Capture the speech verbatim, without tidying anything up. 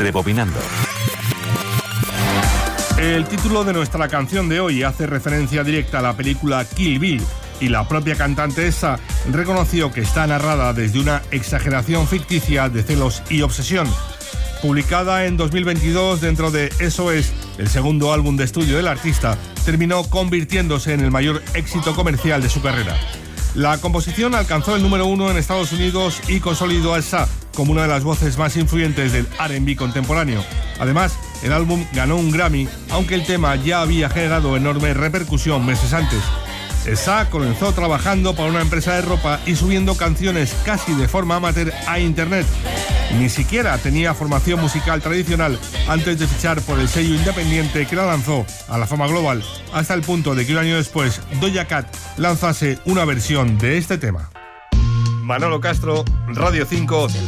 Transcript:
Rebobinando. El título de nuestra canción de hoy hace referencia directa a la película Kill Bill, y la propia cantante esa reconoció que está narrada desde una exageración ficticia de celos y obsesión. Publicada en dos mil veintidós dentro de Eso Es, el segundo álbum de estudio del artista, terminó convirtiéndose en el mayor éxito comercial de su carrera. La composición alcanzó el número uno en Estados Unidos y consolidó a Sá como una de las voces más influyentes del R and B contemporáneo. Además, el álbum ganó un Grammy, aunque el tema ya había generado enorme repercusión meses antes. Sá comenzó trabajando para una empresa de ropa y subiendo canciones casi de forma amateur a internet. Ni siquiera tenía formación musical tradicional antes de fichar por el sello independiente que la lanzó a la fama global, hasta el punto de que un año después Doja Cat lanzase una versión de este tema. Manolo Castro, Radio cinco.